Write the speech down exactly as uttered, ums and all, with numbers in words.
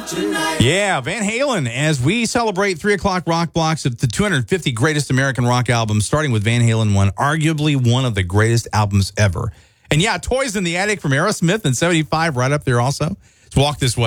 Yeah, Van Halen, as we celebrate three o'clock rock blocks of the two hundred fifty greatest American rock albums, starting with Van Halen one, arguably one of the greatest albums ever. And yeah, Toys in the Attic from Aerosmith in seventy-five, right up there also. Let's walk this way.